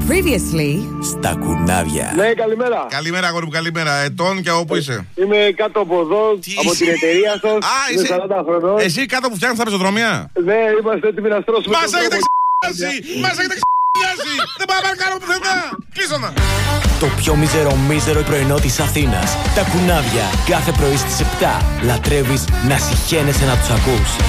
Previously στα κουνάβια. Ναι, καλημέρα. Καλημέρα, αγόρι μου, καλημέρα. Ετών και όπου είσαι? Είμαι κάτω από εδώ, από την εταιρεία σας. Είμαι 40 χρονών. Εσύ κάτω που φτιάχνεις τα πεζοδρομία? Ναι, είμαστε έτοιμοι να στρώσουμε. Μας έχετε ξ***άσει! Μας έχετε ξ***άσει! Δεν πάμε να κάνουμε πουθενά! Κλείσω να! Το πιο μίζερο πρωινό της Αθήνας. Τα κουνάβια. Κάθε πρωί στις 7. Λατρεύεις να συχαίνεσαι να τους ακούς.